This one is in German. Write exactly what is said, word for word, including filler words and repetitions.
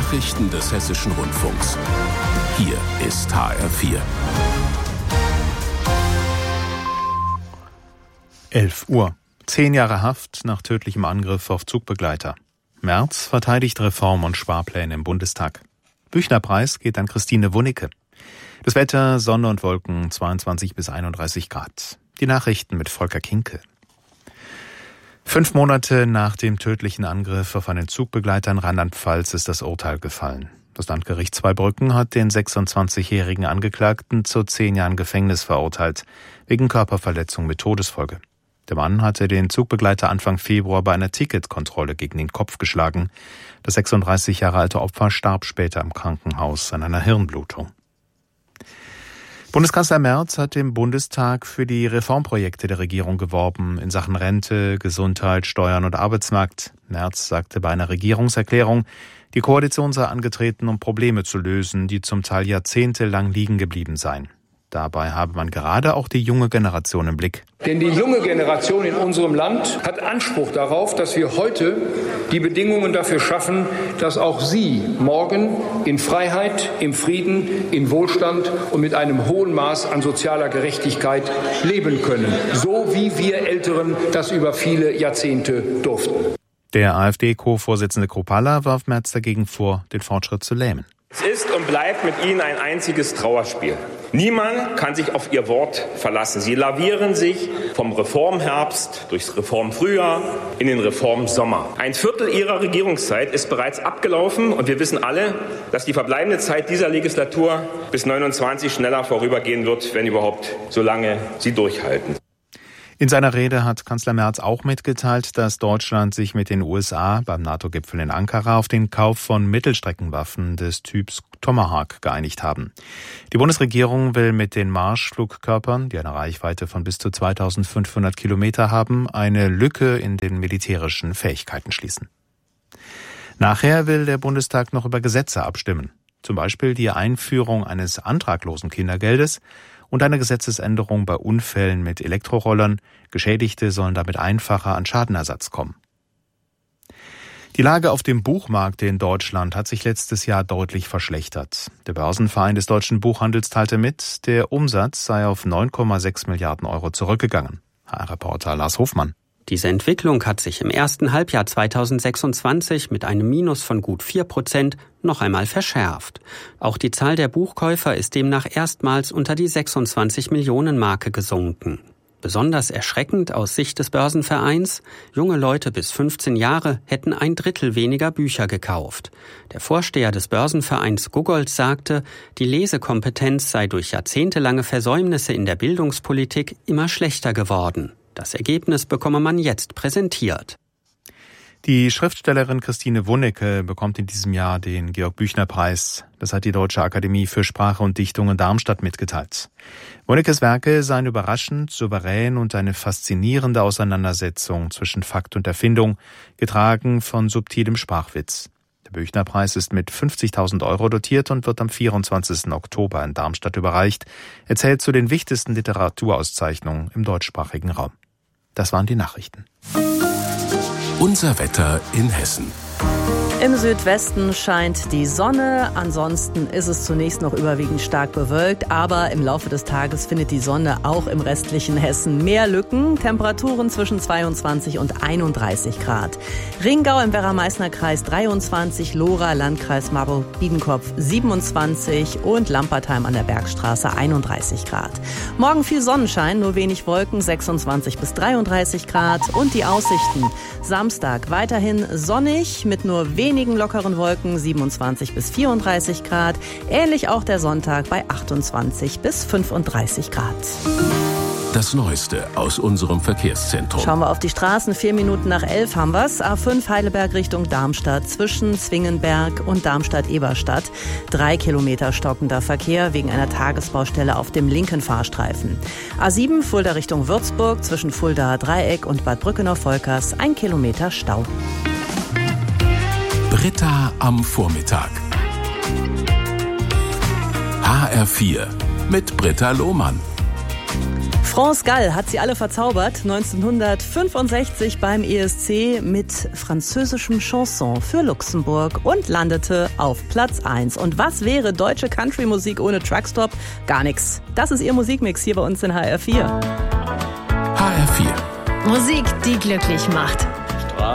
Nachrichten des Hessischen Rundfunks. Hier ist H R vier. elf Uhr. Zehn Jahre Haft nach tödlichem Angriff auf Zugbegleiter. Merz verteidigt Reform- und Sparpläne im Bundestag. Büchnerpreis geht an Christine Wunicke. Das Wetter, Sonne und Wolken, zweiundzwanzig bis einunddreißig Grad. Die Nachrichten mit Volker Kinkel. Fünf Monate nach dem tödlichen Angriff auf einen Zugbegleiter in Rheinland-Pfalz ist das Urteil gefallen. Das Landgericht Zweibrücken hat den sechsundzwanzigjährigen Angeklagten zu zehn Jahren Gefängnis verurteilt, wegen Körperverletzung mit Todesfolge. Der Mann hatte den Zugbegleiter Anfang Februar bei einer Ticketkontrolle gegen den Kopf geschlagen. Das sechsunddreißig Jahre alte Opfer starb später im Krankenhaus an einer Hirnblutung. Bundeskanzler Merz hat im Bundestag für die Reformprojekte der Regierung geworben in Sachen Rente, Gesundheit, Steuern und Arbeitsmarkt. Merz sagte bei einer Regierungserklärung, die Koalition sei angetreten, um Probleme zu lösen, die zum Teil jahrzehntelang liegen geblieben seien. Dabei habe man gerade auch die junge Generation im Blick. Denn die junge Generation in unserem Land hat Anspruch darauf, dass wir heute die Bedingungen dafür schaffen, dass auch sie morgen in Freiheit, im Frieden, in Wohlstand und mit einem hohen Maß an sozialer Gerechtigkeit leben können. So wie wir Älteren das über viele Jahrzehnte durften. Der AfD-Co-Vorsitzende Kruppalla warf Merz dagegen vor, den Fortschritt zu lähmen. Es ist und bleibt mit ihnen ein einziges Trauerspiel. Niemand kann sich auf ihr Wort verlassen. Sie lavieren sich vom Reformherbst durchs Reformfrühjahr in den Reformsommer. Ein Viertel ihrer Regierungszeit ist bereits abgelaufen und wir wissen alle, dass die verbleibende Zeit dieser Legislatur bis neunundzwanzig schneller vorübergehen wird, wenn überhaupt, solange sie durchhalten. In seiner Rede hat Kanzler Merz auch mitgeteilt, dass Deutschland sich mit den U S A beim NATO-Gipfel in Ankara auf den Kauf von Mittelstreckenwaffen des Typs Tomahawk geeinigt haben. Die Bundesregierung will mit den Marschflugkörpern, die eine Reichweite von bis zu zweitausendfünfhundert Kilometer haben, eine Lücke in den militärischen Fähigkeiten schließen. Nachher will der Bundestag noch über Gesetze abstimmen. Zum Beispiel die Einführung eines antraglosen Kindergeldes und eine Gesetzesänderung bei Unfällen mit Elektrorollern. Geschädigte sollen damit einfacher an Schadenersatz kommen. Die Lage auf dem Buchmarkt in Deutschland hat sich letztes Jahr deutlich verschlechtert. Der Börsenverein des deutschen Buchhandels teilte mit, der Umsatz sei auf neun Komma sechs Milliarden Euro zurückgegangen. H R-Reporter Lars Hofmann. Diese Entwicklung hat sich im ersten Halbjahr zweitausendsechsundzwanzig mit einem Minus von gut vier Prozent noch einmal verschärft. Auch die Zahl der Buchkäufer ist demnach erstmals unter die sechsundzwanzig Millionen Marke gesunken. Besonders erschreckend aus Sicht des Börsenvereins: junge Leute bis fünfzehn Jahre hätten ein Drittel weniger Bücher gekauft. Der Vorsteher des Börsenvereins Guggold sagte, die Lesekompetenz sei durch jahrzehntelange Versäumnisse in der Bildungspolitik immer schlechter geworden. Das Ergebnis bekomme man jetzt präsentiert. Die Schriftstellerin Christine Wunicke bekommt in diesem Jahr den Georg-Büchner-Preis. Das hat die Deutsche Akademie für Sprache und Dichtung in Darmstadt mitgeteilt. Wunickes Werke seien überraschend, souverän und eine faszinierende Auseinandersetzung zwischen Fakt und Erfindung, getragen von subtilem Sprachwitz. Der Büchner-Preis ist mit fünfzigtausend Euro dotiert und wird am vierundzwanzigsten Oktober in Darmstadt überreicht. Er zählt zu den wichtigsten Literaturauszeichnungen im deutschsprachigen Raum. Das waren die Nachrichten. Unser Wetter in Hessen. Im Südwesten scheint die Sonne, ansonsten ist es zunächst noch überwiegend stark bewölkt, aber im Laufe des Tages findet die Sonne auch im restlichen Hessen mehr Lücken. Temperaturen zwischen zweiundzwanzig und einunddreißig Grad. Ringau im Werra-Meißner-Kreis dreiundzwanzig, Lora, Landkreis Marburg-Biedenkopf siebenundzwanzig und Lampertheim an der Bergstraße einunddreißig Grad. Morgen viel Sonnenschein, nur wenig Wolken, sechsundzwanzig bis dreiunddreißig Grad. Und die Aussichten: Samstag weiterhin sonnig mit nur wenig wenigen lockeren Wolken, siebenundzwanzig bis vierunddreißig Grad. Ähnlich auch der Sonntag bei achtundzwanzig bis fünfunddreißig Grad. Das Neueste aus unserem Verkehrszentrum. Schauen wir auf die Straßen. Vier Minuten nach elf haben wir's. A fünf Heidelberg Richtung Darmstadt zwischen Zwingenberg und Darmstadt-Eberstadt. Drei Kilometer stockender Verkehr wegen einer Tagesbaustelle auf dem linken Fahrstreifen. A sieben Fulda Richtung Würzburg zwischen Fuldaer Dreieck und Bad Brückenau-Volkers. Ein Kilometer Stau. Britta am Vormittag. H R vier mit Britta Lohmann. France Gall hat sie alle verzaubert, neunzehnhundertfünfundsechzig beim E S C mit französischem Chanson für Luxemburg und landete auf Platz eins. Und was wäre deutsche Country-Musik ohne Truckstop? Gar nichts. Das ist ihr Musikmix hier bei uns in H R vier. H R vier. Musik, die glücklich macht.